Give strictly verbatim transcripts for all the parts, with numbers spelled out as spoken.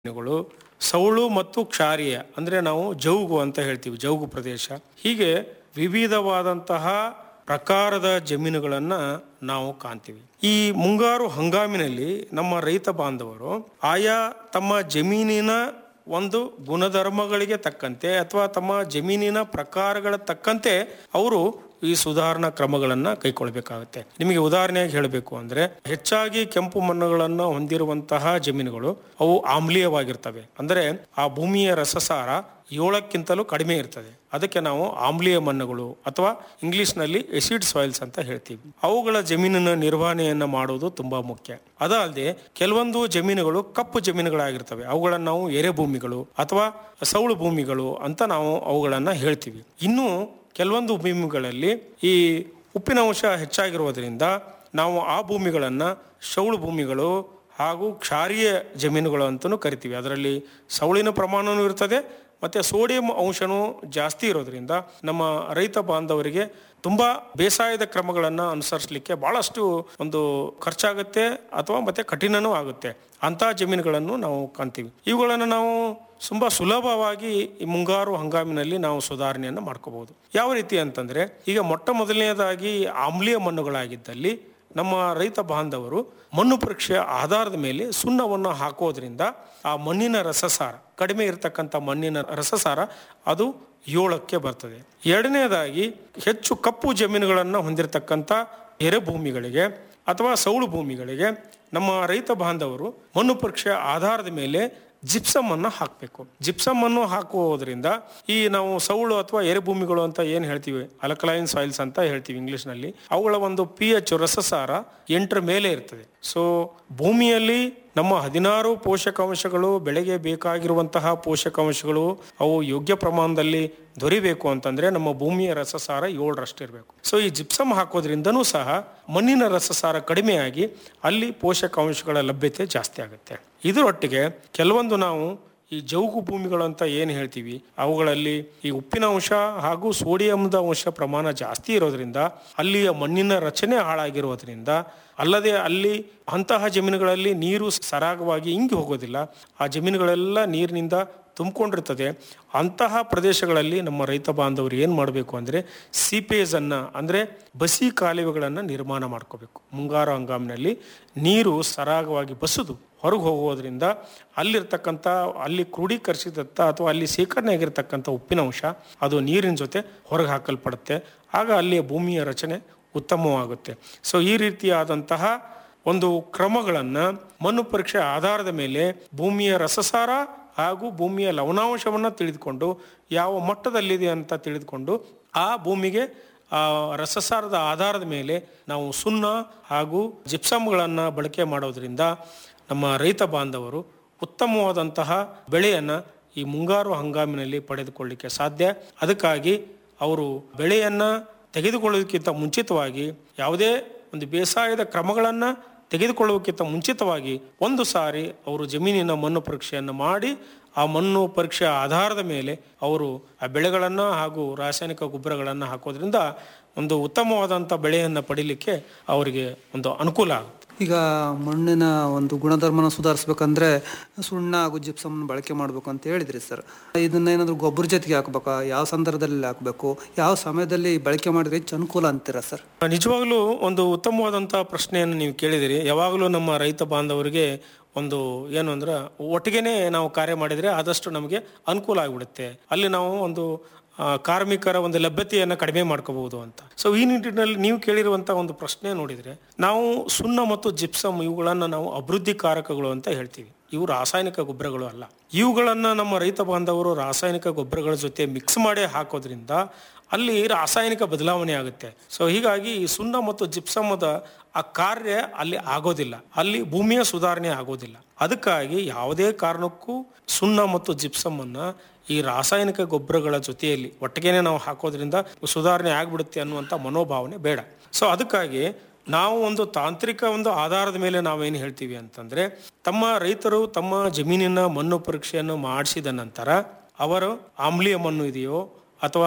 ಗಳು ಸೌಳು ಮತ್ತು ಕ್ಷಾರಿಯ ಅಂದರೆ ನಾವು ಜೌಗು ಅಂತ ಹೇಳ್ತೀವಿ, ಜೌಗು ಪ್ರದೇಶ. ಹೀಗೆ ವಿವಿಧವಾದಂತಹ ಪ್ರಕಾರದ ಜಮೀನುಗಳನ್ನು ನಾವು ಕಾಣ್ತೀವಿ. ಈ ಮುಂಗಾರು ಹಂಗಾಮಿನಲ್ಲಿ ನಮ್ಮ ರೈತ ಬಾಂಧವರು ಆಯಾ ತಮ್ಮ ಜಮೀನಿನ ಒಂದು ಗುಣಧರ್ಮಗಳಿಗೆ ತಕ್ಕಂತೆ ಅಥವಾ ತಮ್ಮ ಜಮೀನಿನ ಪ್ರಕಾರಗಳ ತಕ್ಕಂತೆ ಅವರು ಈ ಸುಧಾರಣಾ ಕ್ರಮಗಳನ್ನು ಕೈಗೊಳ್ಳಬೇಕಾಗುತ್ತೆ. ನಿಮಗೆ ಉದಾಹರಣೆಯಾಗಿ ಹೇಳಬೇಕು ಅಂದರೆ, ಹೆಚ್ಚಾಗಿ ಕೆಂಪು ಮಣ್ಣುಗಳನ್ನು ಹೊಂದಿರುವಂತಹ ಜಮೀನುಗಳು ಅವು ಆಮ್ಲೀಯವಾಗಿರ್ತವೆ. ಅಂದರೆ ಆ ಭೂಮಿಯ ರಸಸಾರ ಏಳಕ್ಕಿಂತಲೂ ಕಡಿಮೆ ಇರ್ತದೆ. ಅದಕ್ಕೆ ನಾವು ಆಮ್ಲೀಯ ಮಣ್ಣುಗಳು ಅಥವಾ ಇಂಗ್ಲಿಷ್ನಲ್ಲಿ ಎಸಿಡ್ ಸಾಯಿಲ್ಸ್ ಅಂತ ಹೇಳ್ತೀವಿ. ಅವುಗಳ ಜಮೀನಿನ ನಿರ್ವಹಣೆಯನ್ನು ಮಾಡುವುದು ತುಂಬಾ ಮುಖ್ಯ. ಅದಲ್ಲದೆ ಕೆಲವೊಂದು ಜಮೀನುಗಳು ಕಪ್ಪು ಜಮೀನುಗಳಾಗಿರ್ತವೆ. ಅವುಗಳನ್ನು ನಾವು ಎರೆ ಭೂಮಿಗಳು ಅಥವಾ ಸೌಳು ಭೂಮಿಗಳು ಅಂತ ನಾವು ಅವುಗಳನ್ನು ಹೇಳ್ತೀವಿ. ಇನ್ನು ಕೆಲವೊಂದು ಭೂಮಿಗಳಲ್ಲಿ ಈ ಉಪ್ಪಿನಾಂಶ ಹೆಚ್ಚಾಗಿರುವುದರಿಂದ ನಾವು ಆ ಭೂಮಿಗಳನ್ನು ಸೌಳು ಭೂಮಿಗಳು ಹಾಗೂ ಕ್ಷಾರೀಯ ಜಮೀನುಗಳು ಅಂತಲೂ ಕರಿತೀವಿ. ಅದರಲ್ಲಿ ಸೌಳಿನ ಪ್ರಮಾಣವೂ ಇರ್ತದೆ ಮತ್ತು ಸೋಡಿಯಂ ಅಂಶನೂ ಜಾಸ್ತಿ ಇರೋದ್ರಿಂದ ನಮ್ಮ ರೈತ ಬಾಂಧವರಿಗೆ ತುಂಬ ಬೇಸಾಯದ ಕ್ರಮಗಳನ್ನು ಅನುಸರಿಸಲಿಕ್ಕೆ ಭಾಳಷ್ಟು ಒಂದು ಖರ್ಚಾಗುತ್ತೆ ಅಥವಾ ಮತ್ತೆ ಕಠಿಣನೂ ಆಗುತ್ತೆ. ಅಂಥ ಜಮೀನುಗಳನ್ನು ನಾವು ಕಾಣ್ತೀವಿ. ಇವುಗಳನ್ನು ನಾವು ತುಂಬ ಸುಲಭವಾಗಿ ಈ ಮುಂಗಾರು ಹಂಗಾಮಿನಲ್ಲಿ ನಾವು ಸುಧಾರಣೆಯನ್ನು ಮಾಡ್ಕೋಬಹುದು. ಯಾವ ರೀತಿ ಅಂತಂದರೆ, ಈಗ ಮೊಟ್ಟ ಮೊದಲನೇದಾಗಿ ಆಮ್ಲೀಯ ಮಣ್ಣುಗಳಾಗಿದ್ದಲ್ಲಿ ನಮ್ಮ ರೈತ ಬಾಂಧವರು ಮಣ್ಣು ಪರೀಕ್ಷೆಯ ಆಧಾರದ ಮೇಲೆ ಸುಣ್ಣವನ್ನು ಹಾಕೋದ್ರಿಂದ ಆ ಮಣ್ಣಿನ ರಸಸಾರ ಕಡಿಮೆ ಇರತಕ್ಕಂಥ ಮಣ್ಣಿನ ರಸಸಾರ ಅದು ಏಳಕ್ಕೆ ಬರ್ತದೆ. ಎರಡನೇದಾಗಿ ಹೆಚ್ಚು ಕಪ್ಪು ಜಮೀನುಗಳನ್ನು ಹೊಂದಿರತಕ್ಕಂಥ ಎರೆ ಭೂಮಿಗಳಿಗೆ ಅಥವಾ ಸೌಳು ಭೂಮಿಗಳಿಗೆ ನಮ್ಮ ರೈತ ಬಾಂಧವರು ಮಣ್ಣು ಪರೀಕ್ಷೆಯ ಆಧಾರದ ಮೇಲೆ ಜಿಪ್ಸಮ್ ಅನ್ನು ಹಾಕಬೇಕು. ಜಿಪ್ಸಮ್ ಅನ್ನು ಹಾಕುವುದರಿಂದ ಈ ನಾವು ಸೌಳು ಅಥವಾ ಎರೆ ಭೂಮಿಗಳು ಅಂತ ಏನು ಹೇಳ್ತೀವಿ, ಅಲ್ಕಲೈನ್ ಸಾಯಿಲ್ಸ್ ಅಂತ ಹೇಳ್ತೀವಿ ಇಂಗ್ಲಿಷ್ನಲ್ಲಿ, ಅವುಗಳ ಒಂದು ಪಿ ಎಚ್ ರಸಸಾರ ಎಂಟರ ಮೇಲೆ ಇರ್ತದೆ. ಸೊ ಭೂಮಿಯಲ್ಲಿ ನಮ್ಮ ಹದಿನಾರು ಪೋಷಕಾಂಶಗಳು, ಬೆಳೆಗೆ ಬೇಕಾಗಿರುವಂತಹ ಪೋಷಕಾಂಶಗಳು ಅವು ಯೋಗ್ಯ ಪ್ರಮಾಣದಲ್ಲಿ ದೊರಿಬೇಕು ಅಂತಂದ್ರೆ ನಮ್ಮ ಭೂಮಿಯ ರಸಸಾರ ಏಳರಷ್ಟು ಇರಬೇಕು. ಸೊ ಈ ಜಿಪ್ಸಮ್ ಹಾಕೋದ್ರಿಂದನೂ ಸಹ ಮಣ್ಣಿನ ರಸಸಾರ ಕಡಿಮೆಯಾಗಿ ಅಲ್ಲಿ ಪೋಷಕಾಂಶಗಳ ಲಭ್ಯತೆ ಜಾಸ್ತಿ ಆಗುತ್ತೆ. ಇದರೊಟ್ಟಿಗೆ ಕೆಲವೊಂದು ನಾವು ಈ ಜೌಗು ಭೂಮಿಗಳು ಅಂತ ಏನು ಹೇಳ್ತೀವಿ, ಅವುಗಳಲ್ಲಿ ಈ ಉಪ್ಪಿನ ಅಂಶ ಹಾಗೂ ಸೋಡಿಯಂದ ಅಂಶ ಪ್ರಮಾಣ ಜಾಸ್ತಿ ಇರೋದ್ರಿಂದ ಅಲ್ಲಿಯ ಮಣ್ಣಿನ ರಚನೆ ಹಾಳಾಗಿರೋದ್ರಿಂದ, ಅಲ್ಲದೆ ಅಲ್ಲಿ ಅಂತಹ ಜಮೀನುಗಳಲ್ಲಿ ನೀರು ಸರಾಗವಾಗಿ ಇಂಗಿ ಹೋಗೋದಿಲ್ಲ, ಆ ಜಮೀನುಗಳೆಲ್ಲ ನೀರಿನಿಂದ ತುಂಬಿಕೊಂಡಿರ್ತದೆ. ಅಂತಹ ಪ್ರದೇಶಗಳಲ್ಲಿ ನಮ್ಮ ರೈತ ಬಾಂಧವರು ಏನು ಮಾಡಬೇಕು ಅಂದರೆ ಸೀಪೇಜನ್ನು ಅಂದರೆ ಬಸಿ ಕಾಲುವೆಗಳನ್ನು ನಿರ್ಮಾಣ ಮಾಡ್ಕೋಬೇಕು. ಮುಂಗಾರು ಹಂಗಾಮಿನಲ್ಲಿ ನೀರು ಸರಾಗವಾಗಿ ಬಸಿದು ಹೊರಗೆ ಹೋಗೋದ್ರಿಂದ ಅಲ್ಲಿರ್ತಕ್ಕಂಥ ಅಲ್ಲಿ ಕ್ರೋಢೀಕರಿಸಿದಂಥ ಅಥವಾ ಅಲ್ಲಿ ಶೇಖರಣೆ ಆಗಿರ್ತಕ್ಕಂಥ ಉಪ್ಪಿನಾಂಶ ಅದು ನೀರಿನ ಜೊತೆ ಹೊರಗೆ ಹಾಕಲ್ಪಡುತ್ತೆ. ಆಗ ಅಲ್ಲಿಯ ಭೂಮಿಯ ರಚನೆ ಉತ್ತಮವಾಗುತ್ತೆ. ಸೊ ಈ ರೀತಿಯಾದಂತಹ ಒಂದು ಕ್ರಮಗಳನ್ನು ಮಣ್ಣು ಪರೀಕ್ಷೆ ಆಧಾರದ ಮೇಲೆ ಭೂಮಿಯ ರಸಸಾರ ಹಾಗೂ ಭೂಮಿಯ ಲವಣಾಂಶವನ್ನು ತಿಳಿದುಕೊಂಡು ಯಾವ ಮಟ್ಟದಲ್ಲಿದೆ ಅಂತ ತಿಳಿದುಕೊಂಡು ಆ ಭೂಮಿಗೆ ಆ ರಸಸಾರದ ಆಧಾರದ ಮೇಲೆ ನಾವು ಸುಣ್ಣ ಹಾಗೂ ಜಿಪ್ಸಮ್ಗಳನ್ನು ಬಳಕೆ ಮಾಡೋದ್ರಿಂದ ನಮ್ಮ ರೈತ ಬಾಂಧವರು ಉತ್ತಮವಾದಂತಹ ಬೆಳೆಯನ್ನು ಈ ಮುಂಗಾರು ಹಂಗಾಮಿನಲ್ಲಿ ಪಡೆದುಕೊಳ್ಳಲಿಕ್ಕೆ ಸಾಧ್ಯ. ಅದಕ್ಕಾಗಿ ಅವರು ಬೆಳೆಯನ್ನು ತೆಗೆದುಕೊಳ್ಳೋದಕ್ಕಿಂತ ಮುಂಚಿತವಾಗಿ ಯಾವುದೇ ಒಂದು ಬೇಸಾಯದ ಕ್ರಮಗಳನ್ನು ತೆಗೆದುಕೊಳ್ಳೋದಕ್ಕಿಂತ ಮುಂಚಿತವಾಗಿ ಒಂದು ಸಾರಿ ಅವರು ಜಮೀನಿನ ಮಣ್ಣು ಪರೀಕ್ಷೆಯನ್ನು ಮಾಡಿ ಆ ಮಣ್ಣು ಪರೀಕ್ಷೆಯ ಆಧಾರದ ಮೇಲೆ ಅವರು ಆ ಬೆಳೆಗಳನ್ನು ಹಾಗೂ ರಾಸಾಯನಿಕ ಗೊಬ್ಬರಗಳನ್ನು ಹಾಕೋದ್ರಿಂದ ಒಂದು ಉತ್ತಮವಾದಂಥ ಬೆಳೆಯನ್ನು ಪಡೀಲಿಕ್ಕೆ ಅವರಿಗೆ ಒಂದು ಅನುಕೂಲ ಆಗುತ್ತೆ. ಈಗ ಮಣ್ಣಿನ ಒಂದು ಗುಣಧರ್ಮನ ಸುಧಾರಿಸ್ಬೇಕಂದ್ರೆ ಸುಣ್ಣ ಹಾಗೂ ಜಿಪ್ಸಮ್ ಬಳಕೆ ಮಾಡಬೇಕು ಅಂತ ಹೇಳಿದ್ರಿ ಸರ್. ಇದನ್ನ ಏನಾದರೂ ಗೊಬ್ಬರ ಜೊತೆಗೆ ಹಾಕ್ಬೇಕಾ, ಯಾವ ಸಂದರ್ಭದಲ್ಲಿ ಹಾಕಬೇಕು, ಯಾವ ಸಮಯದಲ್ಲಿ ಬಳಕೆ ಮಾಡಿದ್ರೆ ಹೆಚ್ಚು ಅನುಕೂಲ ಅಂತೀರಾ ಸರ್? ನಿಜವಾಗ್ಲೂ ಒಂದು ಉತ್ತಮವಾದಂಥ ಪ್ರಶ್ನೆಯನ್ನು ನೀವು ಕೇಳಿದಿರಿ. ಯಾವಾಗಲೂ ನಮ್ಮ ರೈತ ಬಾಂಧವರಿಗೆ ಒಂದು ಏನು ಅಂದ್ರೆ ಒಟ್ಟಿಗೆನೇ ನಾವು ಕಾರ್ಯ ಮಾಡಿದರೆ ಆದಷ್ಟು ನಮಗೆ ಅನುಕೂಲ ಆಗಿಬಿಡುತ್ತೆ. ಅಲ್ಲಿ ನಾವು ಒಂದು ಕಾರ್ಮಿಕರ ಒಂದು ಲಭ್ಯತೆಯನ್ನು ಕಡಿಮೆ ಮಾಡ್ಕೋಬಹುದು ಅಂತ. ಸೊ ಈ ನಿಟ್ಟಿನಲ್ಲಿ ನೀವು ಕೇಳಿರುವಂಥ ಒಂದು ಪ್ರಶ್ನೆ ನೋಡಿದರೆ, ನಾವು ಸುಣ್ಣ ಮತ್ತು ಜಿಪ್ಸಮ್ ಇವುಗಳನ್ನು ನಾವು ಅಭಿವೃದ್ಧಿ ಕಾರಕಗಳು ಅಂತ ಹೇಳ್ತೀವಿ. ಇವು ರಾಸಾಯನಿಕ ಗೊಬ್ಬರಗಳು ಅಲ್ಲ. ಇವುಗಳನ್ನು ನಮ್ಮ ರೈತ ಬಾಂಧವರು ರಾಸಾಯನಿಕ ಗೊಬ್ಬರಗಳ ಜೊತೆ ಮಿಕ್ಸ್ ಮಾಡಿ ಹಾಕೋದ್ರಿಂದ ಅಲ್ಲಿ ರಾಸಾಯನಿಕ ಬದಲಾವಣೆ ಆಗುತ್ತೆ. ಸೊ ಹೀಗಾಗಿ ಈ ಸುಣ್ಣ ಮತ್ತು ಜಿಪ್ಸಮದ ಆ ಕಾರ್ಯ ಅಲ್ಲಿ ಆಗೋದಿಲ್ಲ, ಅಲ್ಲಿ ಭೂಮಿಯ ಸುಧಾರಣೆ ಆಗೋದಿಲ್ಲ. ಅದಕ್ಕಾಗಿ ಯಾವುದೇ ಕಾರಣಕ್ಕೂ ಸುಣ್ಣ ಮತ್ತು ಜಿಪ್ಸಮನ್ನು ಈ ರಾಸಾಯನಿಕ ಗೊಬ್ಬರಗಳ ಜೊತೆಯಲ್ಲಿ ಒಟ್ಟಿಗೆನೆ ನಾವು ಹಾಕೋದ್ರಿಂದ ಸುಧಾರಣೆ ಆಗ್ಬಿಡುತ್ತೆ ಅನ್ನುವಂಥ ಮನೋಭಾವನೆ ಬೇಡ. ಸೊ ಅದಕ್ಕಾಗಿ ನಾವು ಒಂದು ತಾಂತ್ರಿಕ ಒಂದು ಆಧಾರದ ಮೇಲೆ ನಾವೇನು ಹೇಳ್ತೀವಿ ಅಂತಂದರೆ, ತಮ್ಮ ರೈತರು ತಮ್ಮ ಜಮೀನಿನ ಮಣ್ಣು ಪರೀಕ್ಷೆಯನ್ನು ಮಾಡಿಸಿದ ನಂತರ ಅವರು ಆಮ್ಲೀಯ ಮಣ್ಣು ಇದೆಯೋ ಅಥವಾ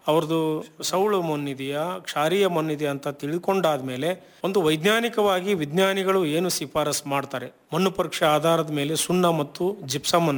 ಅವ್ರದ್ದು ಸೌಳು ಮಣ್ಣಿದೆಯಾ ಕ್ಷಾರೀಯ ಮಣ್ಣಿದೆಯಾ ಅಂತ ತಿಳ್ಕೊಂಡಾದ್ಮೇಲೆ ಒಂದು ವೈಜ್ಞಾನಿಕವಾಗಿ ವಿಜ್ಞಾನಿಗಳು ಏನು ಶಿಫಾರಸ್ ಮಾಡ್ತಾರೆ ಮಣ್ಣು ಪರೀಕ್ಷೆ ಆಧಾರದ ಮೇಲೆ ಸುಣ್ಣ ಮತ್ತು ಜಿಪ್ಸಮ್